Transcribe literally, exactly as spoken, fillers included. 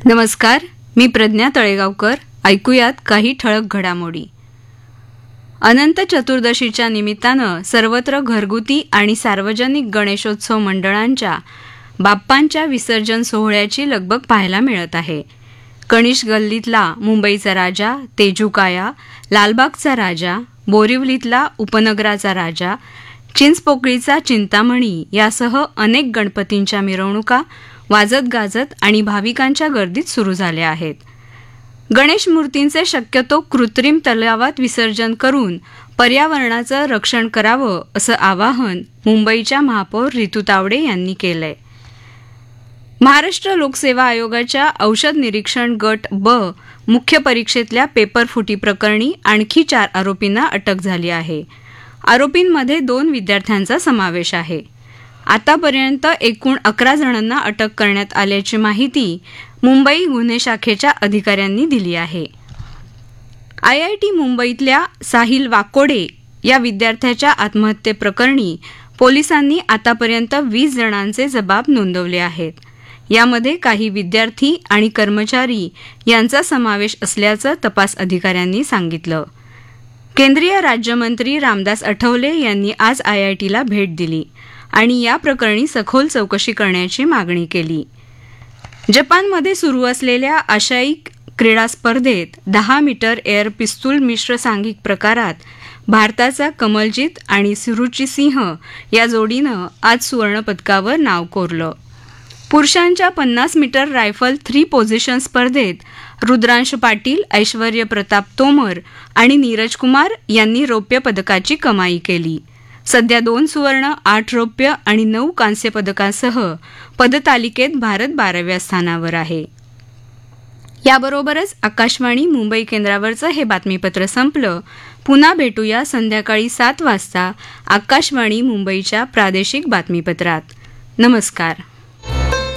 नमस्कार, मी प्रज्ञा तळेगावकर. ऐकूयात काही ठळक घडामोडी. अनंत चतुर्दशीच्या निमित्तानं सर्वत्र घरगुती आणि सार्वजनिक गणेशोत्सव मंडळांच्या बाप्पांच्या विसर्जन सोहळ्याची लगबग पाहायला मिळत आहे. कणिश गल्लीतला मुंबईचा राजा, तेजूकाया, लालबागचा राजा, बोरिवलीतला उपनगराचा राजा, चिंचपोकळीचा चिंतामणी यासह अनेक गणपतींच्या मिरवणुका वाजत गाजत आणि भाविकांच्या गर्दीत सुरू झाल्या आहेत. गणेश मूर्तींचे शक्यतो कृत्रिम तलावात विसर्जन करून पर्यावरणाचं रक्षण करावं असं आवाहन मुंबईच्या महापौर रितू तावडे यांनी केलंय. महाराष्ट्र लोकसेवा आयोगाच्या औषध निरीक्षण गट ब मुख्य परीक्षेतल्या पेपर फुटी प्रकरणी आणखी चार आरोपींना अटक झाली आहे. आरोपींमध्ये दोन विद्यार्थ्यांचा समावेश आहे. आतापर्यंत एकूण अकरा जणांना अटक करण्यात आल्याची माहिती मुंबई गुन्हे शाखेच्या अधिकाऱ्यांनी दिली आहे. आय आय टी मुंबईतल्या साहिल वाकोडे या विद्यार्थ्याच्या आत्महत्येप्रकरणी पोलिसांनी आतापर्यंत वीस जणांचे जबाब नोंदवले आहेत. यामध्ये काही विद्यार्थी आणि कर्मचारी यांचा समावेश असल्याचं तपास अधिकाऱ्यांनी सांगितलं. केंद्रीय राज्यमंत्री रामदास आठवले यांनी आज आय आय टीला भेट दिली आणि या प्रकरणी सखोल चौकशी करण्याची मागणी केली. जपानमध्ये सुरू असलेल्या आशियाई क्रीडा स्पर्धेत दहा मीटर एअर पिस्तूल मिश्र सांघिक प्रकारात भारताचा कमलजीत आणि सुरुची सिंह या जोडीनं आज सुवर्णपदकावर नाव कोरलं. पुरुषांच्या पन्नास मीटर रायफल थ्री पोझिशन स्पर्धेत रुद्रांश पाटील, ऐश्वर्य प्रताप तोमर आणि नीरज कुमार यांनी रौप्य पदकाची कमाई केली. सध्या दोन सुवर्ण, आठ रौप्य आणि नऊ कांस्य पदकासह पदतालिकेत भारत बाराव्या स्थानावर आहे. याबरोबरच आकाशवाणी मुंबई केंद्रावरचं हे बातमीपत्र संपलं. पुन्हा भेटूया संध्याकाळी सात वाजता आकाशवाणी मुंबईच्या प्रादेशिक बातमीपत्रात. नमस्कार.